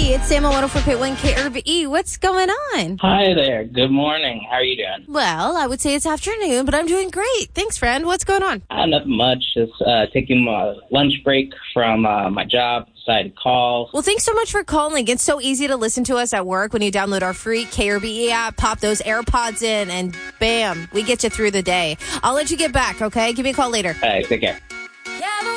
Hey, it's Sam on 104.1 KRVE. What's going on? Hi there. Good morning. How are you doing? Well, I would say it's afternoon, but I'm doing great. Thanks, friend. What's going on? Nothing much. Just taking my lunch break from my job. Decided to call. Well, thanks so much for calling. It's so easy to listen to us at work when you download our free KRBE app, pop those AirPods in, and bam, we get you through the day. I'll let you get back, okay? Give me a call later. All right, take care.